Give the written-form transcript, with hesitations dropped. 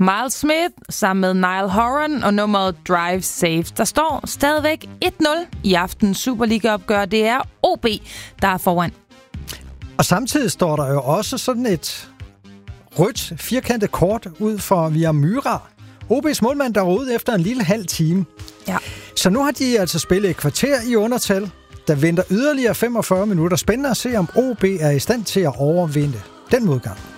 Miles Smith sammen med Niall Horan og nummeret Drive Safe. Der står stadigvæk 1-0 i aftens Superliga-opgør. Det er OB, der er foran. Og samtidig står der jo også sådan et rødt firkantet kort ud for Via Myra. OB's målmand, der var ude efter en lille halv time. Ja. Så nu har de altså spillet et kvarter i undertal. Der venter yderligere 45 minutter. Spændende at se, om OB er i stand til at overvinde den modgang.